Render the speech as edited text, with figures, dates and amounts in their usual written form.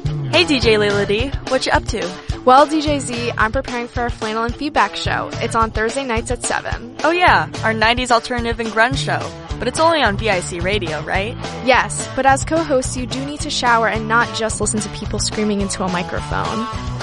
Hey DJ Layla D, what you up to? Well, DJ Z, I'm preparing for our Flannel and Feedback show. It's on Thursday nights at 7. Oh yeah, our 90s alternative and grunge show. But it's only on VIC Radio, right? Yes, but as co-host, you do need to shower and not just listen to people screaming into a microphone.